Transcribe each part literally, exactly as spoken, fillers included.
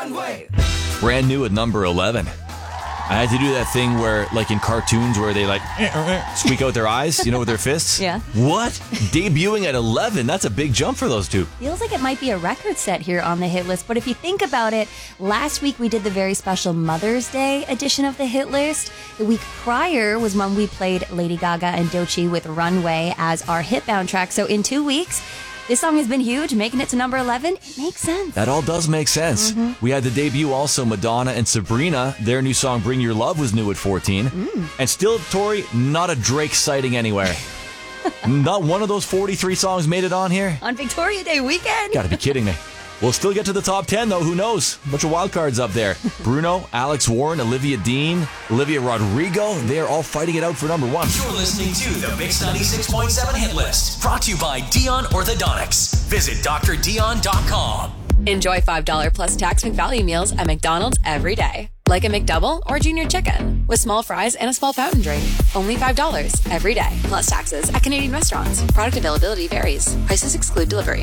Runway. Brand new at number eleven. I had to do that thing where, like in cartoons, where they like squeak out their eyes, you know, with their fists. Yeah. What? Debuting at eleven? That's a big jump for those two. Feels like it might be a record set here on the hit list, but if you think about it, last week we did the very special Mother's Day edition of the hit list. The week prior was when we played Lady Gaga and Doechii with Runway as our Hitbound track. So in two weeks, this song has been huge, making it to number eleven. It makes sense. That all does make sense. Mm-hmm. We had the debut also, Madonna and Sabrina. Their new song, Bring Your Love, was new at fourteen. Mm. And still, Tori, not a Drake sighting anywhere. Not one of those forty-three songs made it on here. On Victoria Day weekend. Gotta be kidding me. We'll still get to the top ten, though. Who knows? A bunch of wild cards up there. Bruno, Alex Warren, Olivia Dean, Olivia Rodrigo. They are all fighting it out for number one. You're listening to the Mix ninety-six point seven Hit List. Brought to you by Dion Orthodontics. Visit D R dion dot com. Enjoy five dollars plus tax McValue meals at McDonald's every day. Like a McDouble or Junior Chicken. With small fries and a small fountain drink. Only five dollars every day. Plus taxes at Canadian restaurants. Product availability varies. Prices exclude delivery.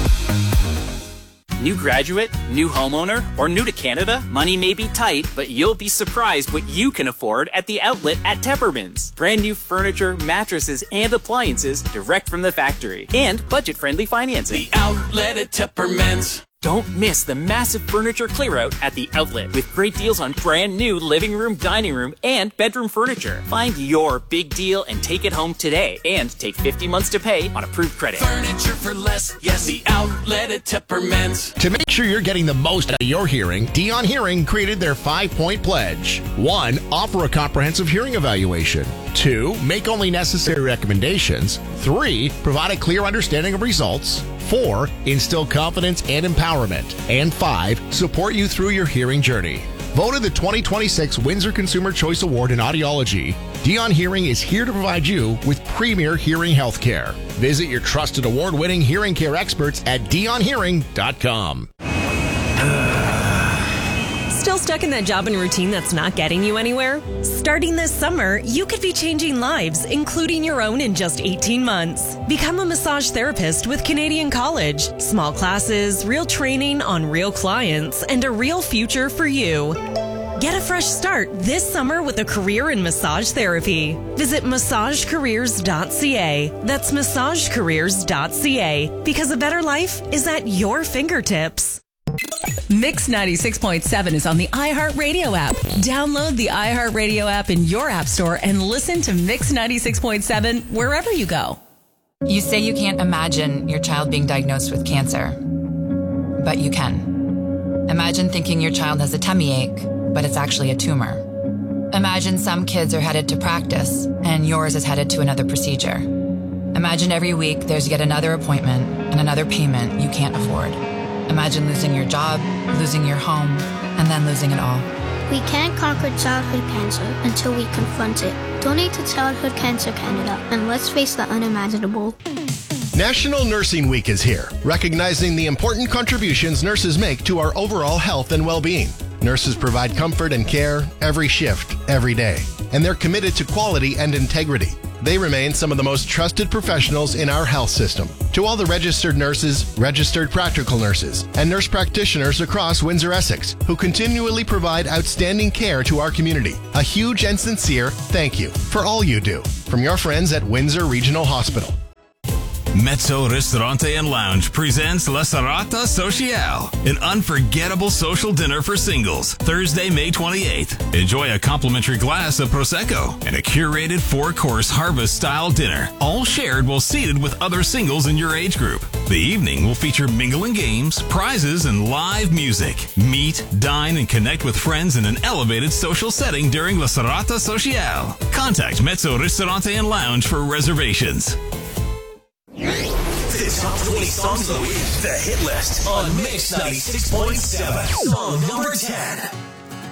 New graduate, new homeowner, or new to Canada? Money may be tight, but you'll be surprised what you can afford at the outlet at Tepperman's. Brand new furniture, mattresses, and appliances direct from the factory. And budget-friendly financing. The outlet at Tepperman's. Don't miss the massive furniture clear-out at the outlet with great deals on brand new living room, dining room, and bedroom furniture. Find your big deal and take it home today. And take fifty months to pay on approved credit. Furniture for less, yes, the outlet at Tepperman's. To make sure you're getting the most out of your hearing, Dion Hearing created their five-point pledge. One, offer a comprehensive hearing evaluation. Two, make only necessary recommendations. Three, provide a clear understanding of results. Four, instill confidence and empowerment. And five, support you through your hearing journey. Voted the twenty twenty-six Windsor Consumer Choice Award in Audiology, Dion Hearing is here to provide you with premier hearing health care. Visit your trusted award-winning hearing care experts at dion hearing dot com. Still stuck in that job and routine that's not getting you anywhere? Starting this summer, you could be changing lives, including your own, in just eighteen months. Become a massage therapist with Canadian College. Small classes, real training on real clients, and a real future for you. Get a fresh start this summer with a career in massage therapy. Visit massage careers dot c a. That's massage careers dot c a. Because a better life is at your fingertips. Mix ninety-six point seven is on the iHeartRadio app. Download the iHeartRadio app in your app store and listen to Mix ninety-six point seven wherever you go. You say you can't imagine your child being diagnosed with cancer, but you can. Imagine thinking your child has a tummy ache, but it's actually a tumor. Imagine some kids are headed to practice and yours is headed to another procedure. Imagine every week there's yet another appointment and another payment you can't afford. Imagine losing your job, losing your home, and then losing it all. We can't conquer childhood cancer until we confront it. Donate to Childhood Cancer Canada, and let's face the unimaginable. National Nursing Week is here, recognizing the important contributions nurses make to our overall health and well-being. Nurses provide comfort and care every shift, every day, and they're committed to quality and integrity. They remain some of the most trusted professionals in our health system. To all the registered nurses, registered practical nurses, and nurse practitioners across Windsor-Essex who continually provide outstanding care to our community, a huge and sincere thank you for all you do. From your friends at Windsor Regional Hospital. Mezzo Ristorante and Lounge presents La Serata Sociale, an unforgettable social dinner for singles, Thursday, May twenty-eighth. Enjoy a complimentary glass of Prosecco and a curated four-course harvest-style dinner, all shared while seated with other singles in your age group. The evening will feature mingling games, prizes, and live music. Meet, dine, and connect with friends in an elevated social setting during La Serata Sociale. Contact Mezzo Ristorante and Lounge for reservations. The top twenty songs of the week. The hit list on Mix ninety-six point seven. Song number ten.